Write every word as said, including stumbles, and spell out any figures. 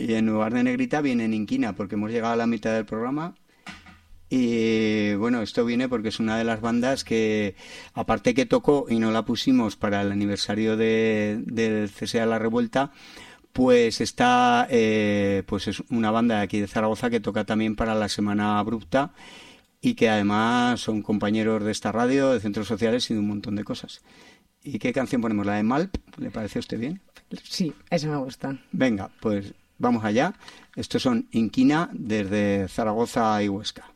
Y en lugar de Negrita viene Inquina, porque hemos llegado a la mitad del programa. Y bueno, esto viene porque es una de las bandas que, aparte que tocó y no la pusimos para el aniversario de, del cese a la revuelta, pues está, eh, pues es una banda de aquí de Zaragoza que toca también para la Semana Abrupta y que además son compañeros de esta radio, de centros sociales y de un montón de cosas. ¿Y qué canción ponemos? ¿La de Malp? ¿Le parece a usted bien? Sí, eso me gusta. Venga, pues vamos allá. Estos son Inquina desde Zaragoza y Huesca.